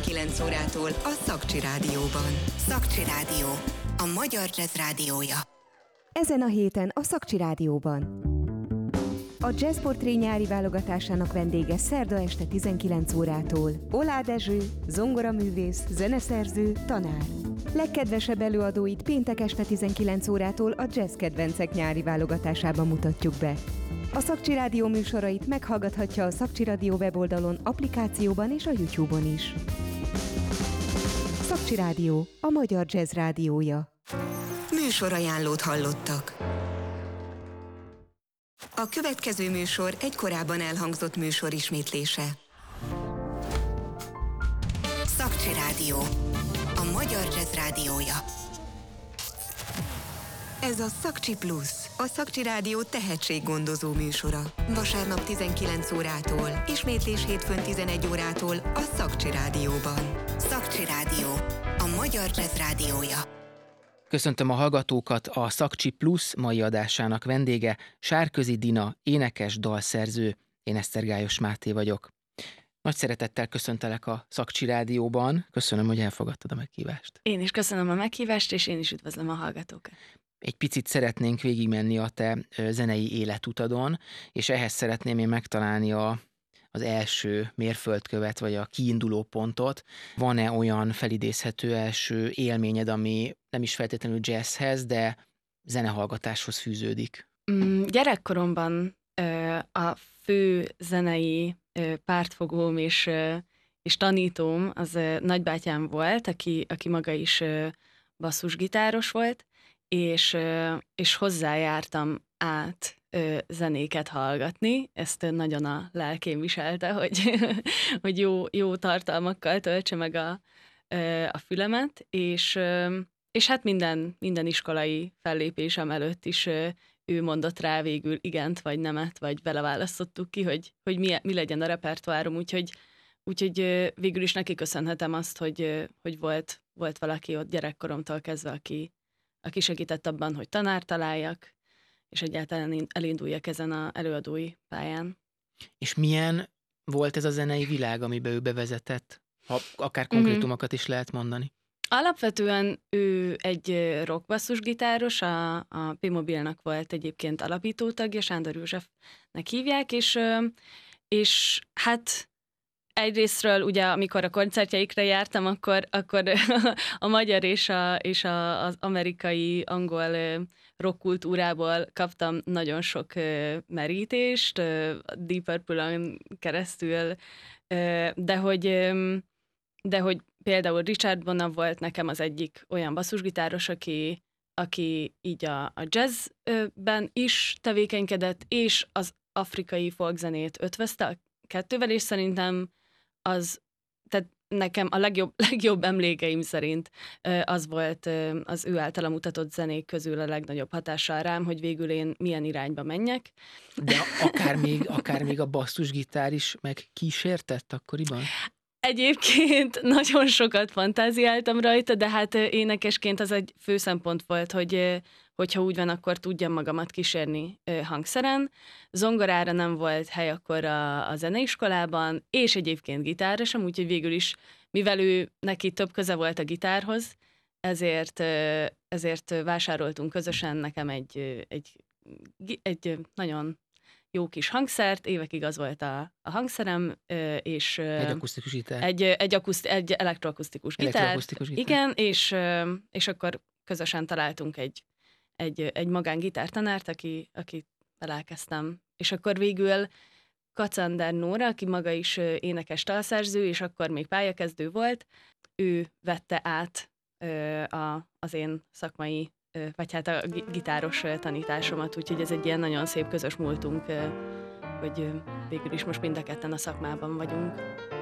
19 órától a Szakcsi Rádióban. Szakcsi Rádió, a magyar jazz rádiója. Ezen a héten a Szakcsi Rádióban. A Jazz Portré nyári válogatásának vendége szerda este 19 órától Oláh Dezső, zongoraművész, zeneszerző, tanár. Legkedvesebb előadóit péntek este 19 órától a Jazz Kedvencek nyári válogatásában mutatjuk be. A Szakcsi Rádió műsorait meghallgathatja a Szakcsi Rádió weboldalon, applikációban és a YouTube-on is. Szakcsi Rádió, a magyar jazz rádiója. Műsorajánlót hallottak. A következő műsor egy korábban elhangzott műsor ismétlése. Szakcsi Rádió, a magyar jazz rádiója. Ez a Szakcsi Plusz, a Szakcsi Rádió tehetséggondozó műsora. Vasárnap 19 órától, ismétlés hétfőn 11 órától a Szakcsi Rádióban. Szakcsi Rádió, a magyar jazz rádiója. Köszöntöm a hallgatókat, a Szakcsi Plusz mai adásának vendége Sárközi Dina, énekes, dalszerző. Én Esztergályos Máté vagyok. Nagy szeretettel köszöntelek a Szakcsi Rádióban. Köszönöm, hogy elfogadtad a meghívást. Én is köszönöm a meghívást, és én is üdvözlöm a hallgatókat. Egy picit szeretnénk végigmenni a te zenei életutadon, és ehhez szeretném én megtalálni az első mérföldkövet, vagy a kiinduló pontot. Van-e olyan felidézhető első élményed, ami nem is feltétlenül jazzhez, de zenehallgatáshoz fűződik? Gyerekkoromban a fő zenei pártfogóm és tanítóm az nagybátyám volt, aki maga is basszusgitáros volt, és hozzájártam át zenéket hallgatni. Ezt nagyon a lelkém viselte, hogy jó tartalmakkal töltse meg a fülemet, és hát minden iskolai fellépésem előtt is ő mondott rá végül igent vagy nemet, vagy beleválasztottuk ki, hogy mi legyen a repertoárom, úgyhogy végül is neki köszönhetem azt, hogy volt valaki ott gyerekkoromtól kezdve, aki segített abban, hogy tanár találjak, és egyáltalán elinduljak ezen az előadói pályán. És milyen volt ez a zenei világ, amiben ő bevezetett? Ha akár konkrétumokat is lehet mondani. Alapvetően ő egy rockbasszusgitáros, a P-Mobilnak volt egyébként alapítótagja, Sándor Józsefnek hívják, és hát egyrésztről ugye, amikor a koncertjeikre jártam, akkor a magyar és az amerikai, angol rock kultúrából kaptam nagyon sok merítést, Deep Purple-on keresztül, de hogy például Richard Bona volt nekem az egyik olyan basszusgitáros, aki így a jazzben is tevékenykedett, és az afrikai folkzenét ötvözte a kettővel, és szerintem tehát nekem a legjobb emlékeim szerint az volt az ő általa mutatott zenék közül a legnagyobb hatással rám, hogy végül én milyen irányba menjek. De akár még a basszusgitár is megkísértett akkoriban? Egyébként nagyon sokat fantáziáltam rajta, de hát énekesként az egy fő szempont volt, hogyha úgy van, akkor tudjam magamat kísérni hangszeren. Zongorára nem volt hely akkor a zeneiskolában, és egyébként gitárra sem, úgyhogy végül is, mivel neki több köze volt a gitárhoz, ezért vásároltunk közösen nekem egy nagyon jó kis hangszert, évekig az volt a hangszerem, és egy akusztikus gitár. Egy elektroakusztikus gitár. Igen, és akkor közösen találtunk egy magángitártanárt, akit elkezdtem. És akkor végül Kacander Nóra, aki maga is énekes dalszerző, és akkor még pályakezdő volt, ő vette át az én szakmai, vagy hát a gitáros tanításomat, úgyhogy ez egy ilyen nagyon szép közös múltunk, hogy végül is most mind a ketten a szakmában vagyunk.